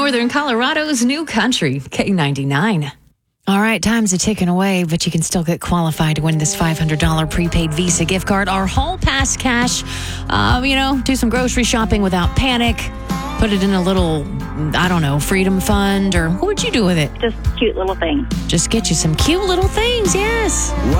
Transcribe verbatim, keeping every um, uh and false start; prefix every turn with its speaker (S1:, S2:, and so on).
S1: Northern Colorado's new country, K ninety-nine. All right, time's a ticking away, but you can still get qualified to win this five hundred dollars prepaid Visa gift card or Hall Pass cash. Um, you know, do some grocery shopping without panic. Put it in a little, I don't know, freedom fund, or what would you do with it?
S2: Just cute little things.
S1: Just get you some cute little things, yes.